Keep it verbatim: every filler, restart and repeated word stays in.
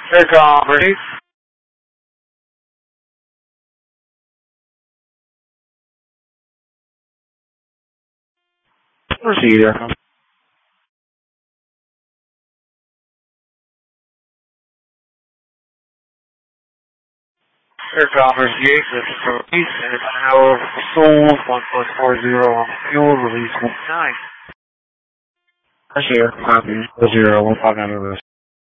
Aircom, ready? Proceed, Aircom. Aircom, thirty-eight, this is for release, and it's an hour sold, one plus four zero on fuel, release one nine. That's here, copy, zero, one five nine, reverse.